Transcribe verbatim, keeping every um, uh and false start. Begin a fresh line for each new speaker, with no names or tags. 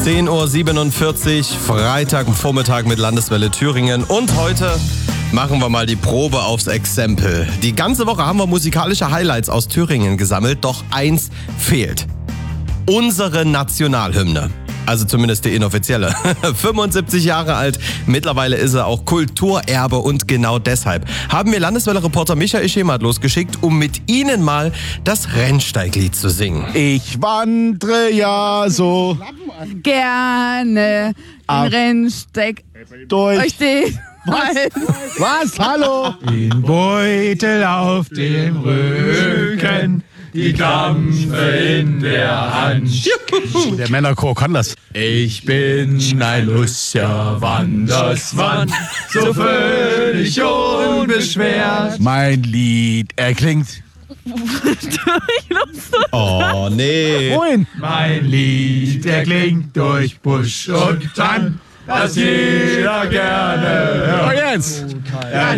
zehn Uhr siebenundvierzig, Freitagvormittag mit Landeswelle Thüringen. Und heute machen wir mal die Probe aufs Exempel. Die ganze Woche haben wir musikalische Highlights aus Thüringen gesammelt, doch eins fehlt. Unsere Nationalhymne. Also zumindest die inoffizielle. fünfundsiebzig Jahre alt, mittlerweile ist er auch Kulturerbe und genau deshalb haben wir Landeswelle-Reporter Michael Schemert losgeschickt, um mit Ihnen mal das Rennsteiglied zu singen.
Ich wandre ja so
gerne
Ab.
den Rennsteig
durch.
durch den Wald.
Was? Hallo?
Den Beutel auf dem Rücken, die Klampfe in der Hand.
Der Männerchor kann das.
Ich bin ein lustiger Wandersmann, so völlig unbeschwert.
Mein Lied erklingt.
Oh, nee.
Moin.
Mein Lied erklingt durch Busch und Tann, das jeder gerne hört.
Und jetzt?
Ja,